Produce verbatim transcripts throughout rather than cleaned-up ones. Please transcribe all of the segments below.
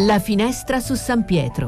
La finestra su San Pietro.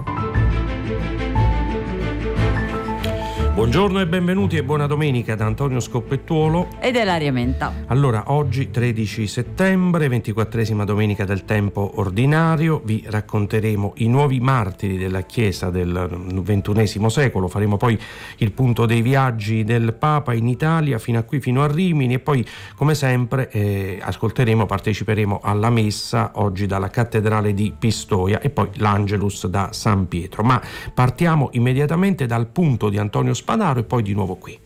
Buongiorno e benvenuti e buona domenica da Antonio Scoppettuolo ed Ilaria Menta. Allora, oggi tredici settembre, ventiquattresima domenica del tempo ordinario, vi racconteremo i nuovi martiri della Chiesa del ventunesimo secolo, faremo poi il punto dei viaggi del Papa in Italia fino a qui, fino a Rimini, e poi come sempre eh, ascolteremo, parteciperemo alla messa oggi dalla cattedrale di Pistoia e poi l'Angelus da San Pietro. Ma partiamo immediatamente dal punto di Antonio Spadaro e poi di nuovo qui.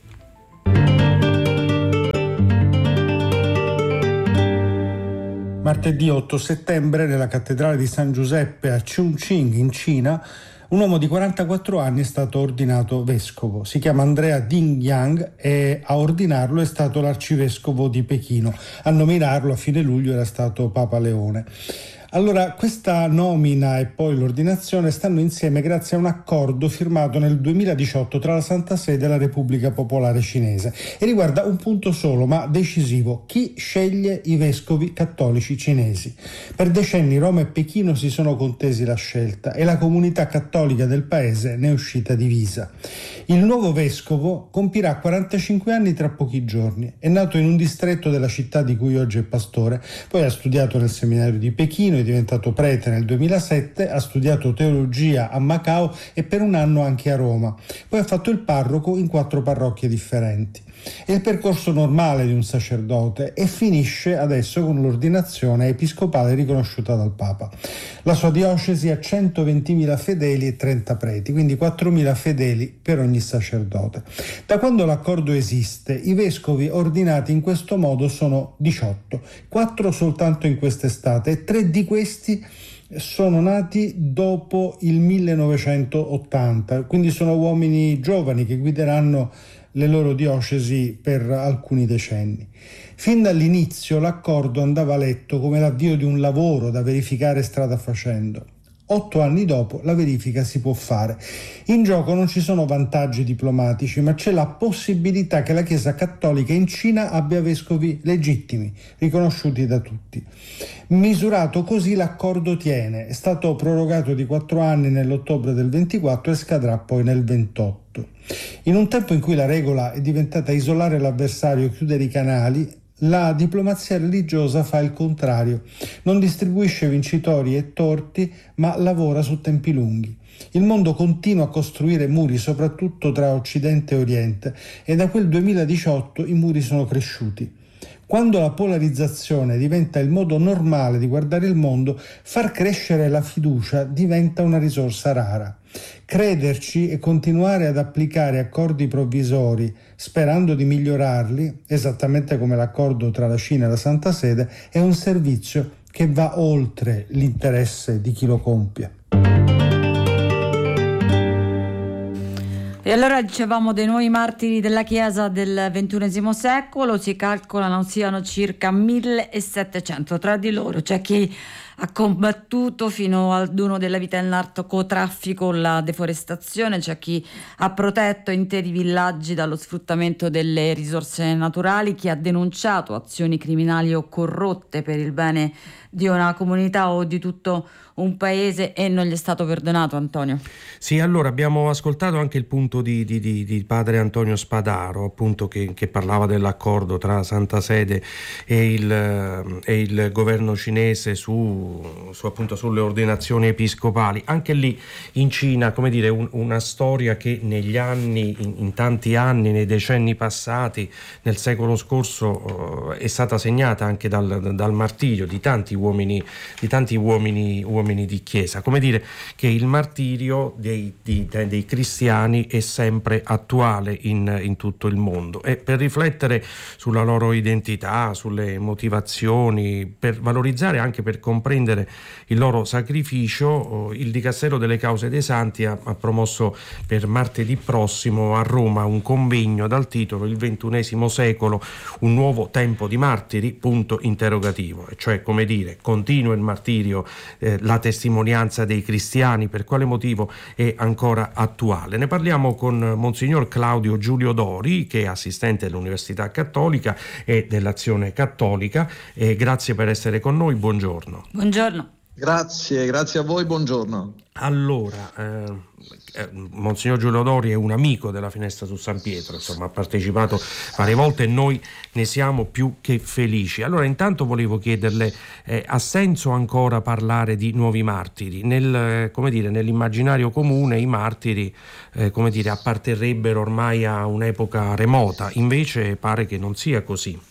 Martedì otto settembre nella cattedrale di San Giuseppe a Chongqing in Cina un uomo di quarantaquattro anni è stato ordinato vescovo. Si chiama Andrea Ding Yang e a ordinarlo è stato l'arcivescovo di Pechino. A nominarlo a fine luglio era stato Papa Leone. Allora, questa nomina e poi l'ordinazione stanno insieme grazie a un accordo firmato nel duemiladiciotto tra la Santa Sede e la Repubblica Popolare Cinese e riguarda un punto solo ma decisivo: chi sceglie i vescovi cattolici cinesi. Per decenni Roma e Pechino si sono contesi la scelta e la comunità cattolica del paese ne è uscita divisa. Il nuovo vescovo compirà quarantacinque anni tra pochi giorni. È nato in un distretto della città di cui oggi è pastore, poi ha studiato nel seminario di Pechino, è diventato prete nel duemilasette, ha studiato teologia a Macao e per un anno anche a Roma. Poi ha fatto il parroco in quattro parrocchie differenti. È il percorso normale di un sacerdote e finisce adesso con l'ordinazione episcopale riconosciuta dal Papa. La sua diocesi ha centoventimila fedeli e trenta preti, quindi quattromila fedeli per ogni sacerdote. Da quando l'accordo esiste, i vescovi ordinati in questo modo sono diciotto, quattro soltanto in quest'estate e tre di questi sono nati dopo il millenovecentottanta, quindi sono uomini giovani che guideranno le loro diocesi per alcuni decenni. Fin dall'inizio l'accordo andava letto come l'avvio di un lavoro da verificare strada facendo. Otto anni dopo la verifica si può fare. In gioco non ci sono vantaggi diplomatici, ma c'è la possibilità che la Chiesa Cattolica in Cina abbia vescovi legittimi, riconosciuti da tutti. Misurato così l'accordo tiene, è stato prorogato di quattro anni nell'ottobre del ventiquattro e scadrà poi nel ventotto. In un tempo in cui la regola è diventata isolare l'avversario e chiudere i canali, la diplomazia religiosa fa il contrario, non distribuisce vincitori e torti, ma lavora su tempi lunghi. Il mondo continua a costruire muri, soprattutto tra Occidente e Oriente, e da quel duemiladiciotto i muri sono cresciuti. Quando la polarizzazione diventa il modo normale di guardare il mondo, far crescere la fiducia diventa una risorsa rara. Crederci e continuare ad applicare accordi provvisori sperando di migliorarli, esattamente come l'accordo tra la Cina e la Santa Sede, è un servizio che va oltre l'interesse di chi lo compie. E allora dicevamo dei nuovi martiri della Chiesa del ventunesimo secolo, si calcolano siano circa millesettecento. Tra di loro c'è chi ha combattuto fino al dono della vita nel narcotraffico, la deforestazione, c'è chi ha protetto interi villaggi dallo sfruttamento delle risorse naturali, chi ha denunciato azioni criminali o corrotte per il bene di una comunità o di tutto un paese e non gli è stato perdonato, Antonio. Sì, allora abbiamo ascoltato anche il punto di, di, di, di padre Antonio Spadaro, appunto, che, che parlava dell'accordo tra Santa Sede e il, e il governo cinese su, su appunto sulle ordinazioni episcopali. Anche lì in Cina, come dire, un, una storia che negli anni, in, in tanti anni, nei decenni passati, nel secolo scorso, eh, è stata segnata anche dal, dal martirio di tanti uomini, di tanti uomini, uomini di chiesa. Come dire che il martirio dei, di, dei cristiani è sempre attuale in, in tutto il mondo, e per riflettere sulla loro identità, sulle motivazioni, per valorizzare, anche per comprendere il loro sacrificio, il Dicastero delle Cause dei Santi ha, ha promosso per martedì prossimo a Roma un convegno dal titolo Il ventunesimo secolo, un nuovo tempo di martiri, punto interrogativo, e cioè, come dire, continua il martirio, eh, la testimonianza dei cristiani, per quale motivo è ancora attuale? Ne parliamo con Monsignor Claudio Giulio Dori, che è assistente dell'Università Cattolica e dell'Azione Cattolica, e grazie per essere con noi, buongiorno. Buongiorno. Grazie, grazie a voi, buongiorno. Allora, eh, eh, Monsignor Giulio Dori è un amico della Finestra su San Pietro, insomma ha partecipato varie volte e noi ne siamo più che felici. Allora intanto volevo chiederle, eh, ha senso ancora parlare di nuovi martiri? Nel, eh, come dire, nell'immaginario comune i martiri eh, come dire, apparterrebbero ormai a un'epoca remota, invece pare che non sia così.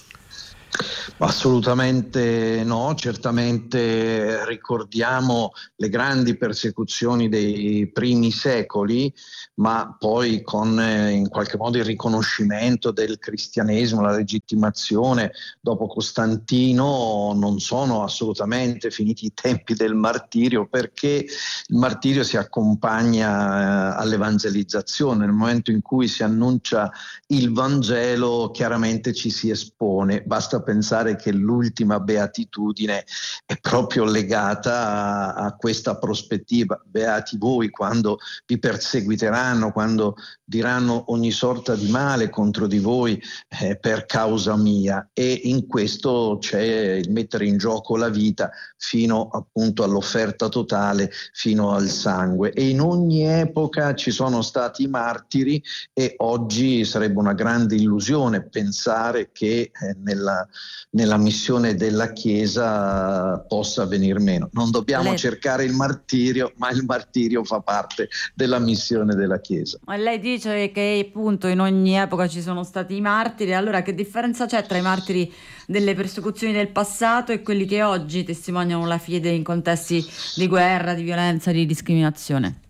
Assolutamente no, certamente ricordiamo le grandi persecuzioni dei primi secoli, ma poi con eh, in qualche modo il riconoscimento del cristianesimo, la legittimazione dopo Costantino, non sono assolutamente finiti i tempi del martirio, perché il martirio si accompagna eh, all'evangelizzazione. Nel momento in cui si annuncia il Vangelo, chiaramente ci si espone. Basta pensare che l'ultima beatitudine è proprio legata a, a questa prospettiva. Beati voi quando vi perseguiteranno, quando diranno ogni sorta di male contro di voi eh, per causa mia, e in questo c'è il mettere in gioco la vita fino appunto all'offerta totale, fino al sangue. E in ogni epoca ci sono stati i martiri, e oggi sarebbe una grande illusione pensare che eh, nella, nella missione della Chiesa possa venir meno. Non dobbiamo lei... cercare il martirio, ma il martirio fa parte della missione della Chiesa. Ma lei dice che appunto in ogni epoca ci sono stati i martiri, allora che differenza c'è tra i martiri delle persecuzioni del passato e quelli che oggi testimoniano la fede in contesti di guerra, di violenza, di discriminazione?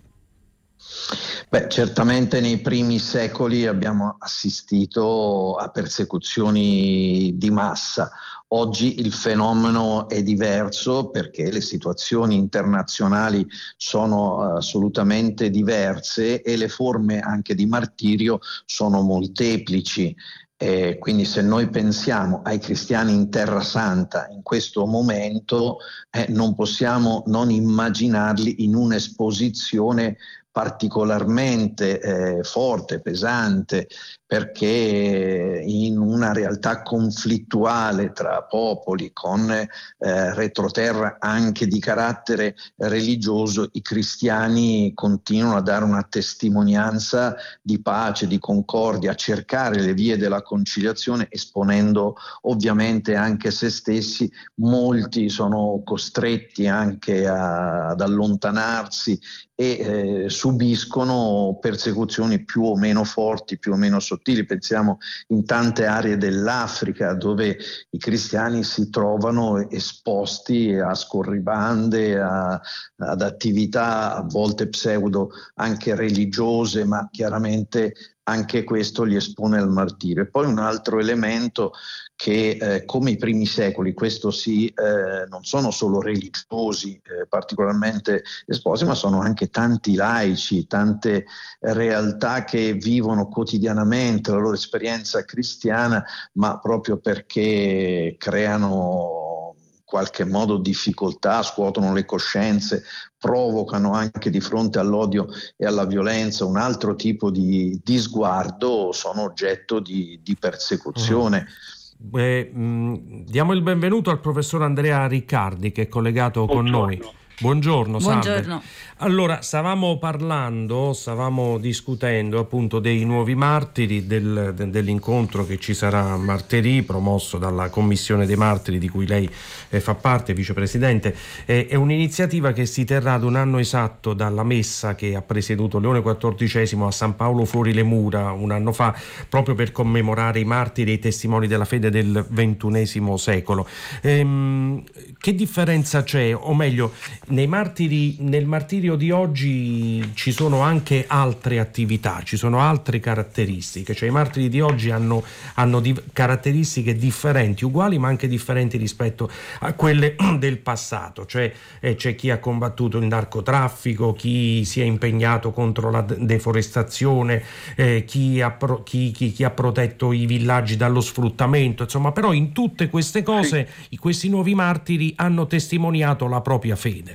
Beh, certamente nei primi secoli abbiamo assistito a persecuzioni di massa. Oggi il fenomeno è diverso perché le situazioni internazionali sono assolutamente diverse e le forme anche di martirio sono molteplici. Eh, quindi se noi pensiamo ai cristiani in Terra Santa in questo momento, eh, non possiamo non immaginarli in un'esposizione particolarmente eh, forte, pesante, perché in una realtà conflittuale tra popoli con eh, retroterra anche di carattere religioso, i cristiani continuano a dare una testimonianza di pace, di concordia, a cercare le vie della conciliazione, esponendo ovviamente anche se stessi. Molti sono costretti anche a, ad allontanarsi e eh, subiscono persecuzioni più o meno forti, più o meno sottili. Pensiamo in tante aree dell'Africa dove i cristiani si trovano esposti a scorribande, a, ad attività a volte pseudo anche religiose, ma chiaramente anche questo li espone al martirio. E poi un altro elemento che eh, come i primi secoli, questo sì, eh, non sono solo religiosi eh, particolarmente esposti, ma sono anche tanti laici, tante realtà che vivono quotidianamente la loro esperienza cristiana, ma proprio perché creano in qualche modo difficoltà, scuotono le coscienze, provocano anche di fronte all'odio e alla violenza un altro tipo di, di sguardo, sono oggetto di, di persecuzione. Mm. Eh, mh, diamo il benvenuto al professor Andrea Riccardi che è collegato Buongiorno. con noi. Buongiorno, salve. Buongiorno. Allora, stavamo parlando, stavamo discutendo appunto dei nuovi martiri, del, de, dell'incontro che ci sarà a martedì, promosso dalla Commissione dei Martiri di cui lei eh, fa parte, vicepresidente. Eh, è un'iniziativa che si terrà ad un anno esatto dalla messa che ha presieduto Leone quattordicesimo a San Paolo fuori le mura un anno fa, proprio per commemorare i martiri e i testimoni della fede del ventunesimo secolo. Ehm, che differenza c'è, o meglio, nei martiri, nel martirio di oggi ci sono anche altre attività, ci sono altre caratteristiche, cioè i martiri di oggi hanno, hanno di, caratteristiche differenti, uguali ma anche differenti rispetto a quelle del passato, cioè eh, c'è chi ha combattuto il narcotraffico, chi si è impegnato contro la deforestazione, eh, chi, ha pro, chi, chi, chi ha protetto i villaggi dallo sfruttamento, insomma, però in tutte queste cose sì. Questi nuovi martiri hanno testimoniato la propria fede.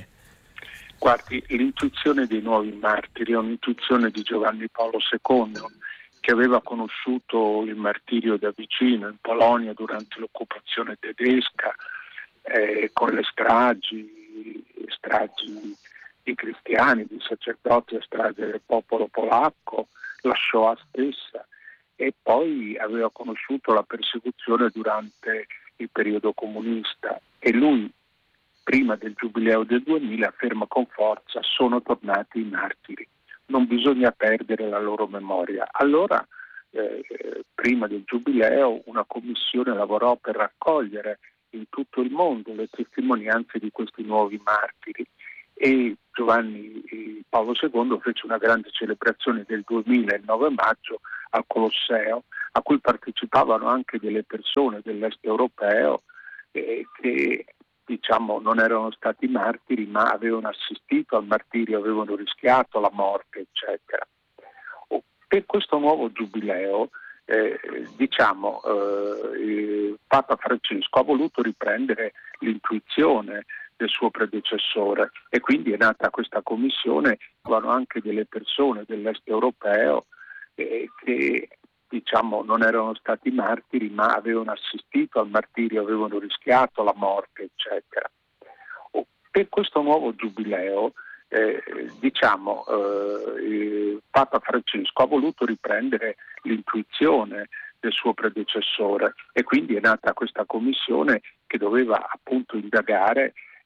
Guardi, l'intuizione dei nuovi martiri è un'intuizione di Giovanni Paolo secondo, che aveva conosciuto il martirio da vicino in Polonia durante l'occupazione tedesca, eh, con le stragi, stragi di cristiani, di sacerdoti, la strage del popolo polacco, la Shoah stessa, e poi aveva conosciuto la persecuzione durante il periodo comunista, e lui prima del giubileo del duemila afferma con forza: sono tornati i martiri, non bisogna perdere la loro memoria. Allora eh, prima del giubileo una commissione lavorò per raccogliere in tutto il mondo le testimonianze di questi nuovi martiri, e Giovanni Paolo secondo fece una grande celebrazione del duemila, il nove maggio, al Colosseo, a cui partecipavano anche delle persone dell'est europeo eh, che diciamo non erano stati martiri, ma avevano assistito al martirio, avevano rischiato la morte, eccetera. Per questo nuovo giubileo eh, diciamo eh, Papa Francesco ha voluto riprendere l'intuizione del suo predecessore, e quindi è nata questa commissione, con anche delle persone dell'est europeo eh, che diciamo non erano stati martiri, ma avevano assistito al martirio, avevano rischiato la morte, eccetera. Per questo nuovo giubileo eh, diciamo eh, Papa Francesco ha voluto riprendere l'intuizione del suo predecessore, e quindi è nata questa commissione che doveva appunto indagare